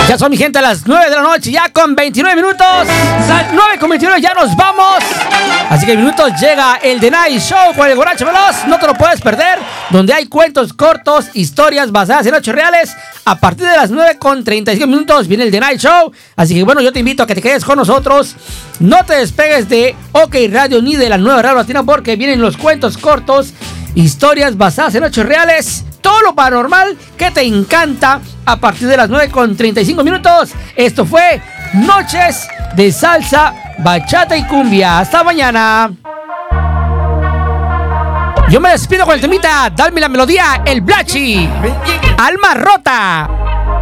Ya son, mi gente, a las 9 de la noche, ya con 29 minutos. 9 con 29, ya nos vamos. Así que en minutos llega el The Night Show con el Borracho Veloz. No te lo puedes perder, donde hay cuentos cortos, historias basadas en hechos reales. A partir de las 9 con 35 minutos viene el The Night Show. Así que bueno, yo te invito a que te quedes con nosotros. No te despegues de OK Radio ni de la nueva radio latina, porque vienen los cuentos cortos, historias basadas en hechos reales, todo lo paranormal que te encanta a partir de las 9 con 35 minutos. Esto fue Noches de Salsa, Bachata y Cumbia. Hasta mañana. Yo me despido con el temita Dame la Melodía, el Blachi, Alma Rota.